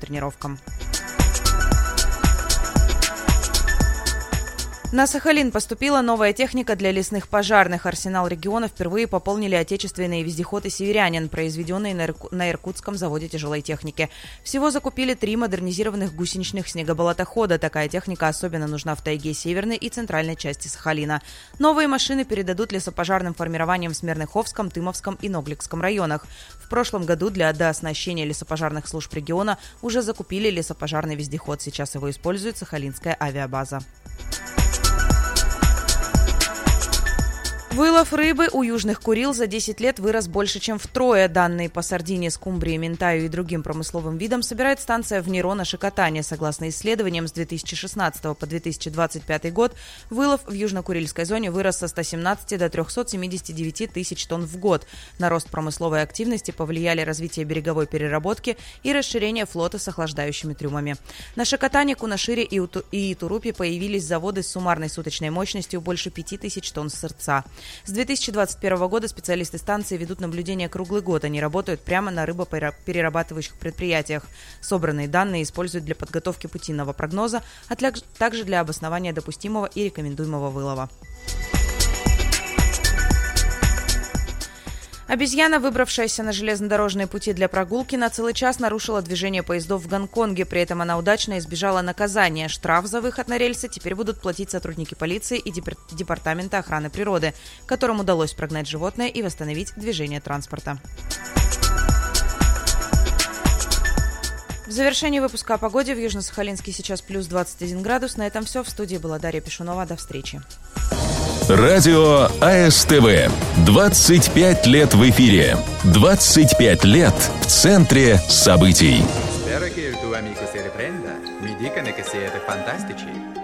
тренировкам. На Сахалин поступила новая техника для лесных пожарных. Арсенал региона впервые пополнили отечественные вездеходы «Северянин», произведенные на Иркутском заводе тяжелой техники. Всего закупили 3 модернизированных гусеничных снегоболотохода. Такая техника особенно нужна в тайге северной и центральной части Сахалина. Новые машины передадут лесопожарным формированиям в Смирныховском, Тымовском и Ногликском районах. В прошлом году для дооснащения лесопожарных служб региона уже закупили лесопожарный вездеход. Сейчас его использует Сахалинская авиабаза. Вылов рыбы у Южных Курил за 10 лет вырос больше, чем втрое. Данные по сардине, скумбрии, минтаю и другим промысловым видам собирает станция в Нерона-Шикотане. Согласно исследованиям, с 2016 по 2025 год вылов в Южно-Курильской зоне вырос со 117 до 379 тысяч тонн в год. На рост промысловой активности повлияли развитие береговой переработки и расширение флота с охлаждающими трюмами. На Шикотане, Кунашире и Итурупе появились заводы с суммарной суточной мощностью больше 5000 тонн сырца. С 2021 года специалисты станции ведут наблюдение круглый год. Они работают прямо на рыбоперерабатывающих предприятиях. Собранные данные используют для подготовки путинного прогноза, а также для обоснования допустимого и рекомендуемого вылова. Обезьяна, выбравшаяся на железнодорожные пути для прогулки, на целый час нарушила движение поездов в Гонконге. При этом она удачно избежала наказания. Штраф за выход на рельсы теперь будут платить сотрудники полиции и Департамента охраны природы, которым удалось прогнать животное и восстановить движение транспорта. В завершении выпуска о погоде в Южно-Сахалинске сейчас плюс 21 градус. На этом все. В студии была Дарья Пешунова. До встречи. Радио АСТВ. 25 лет в эфире. 25 лет в центре событий. Spero che il tuo amico si riprenda. Mi dicono che siete fantastici.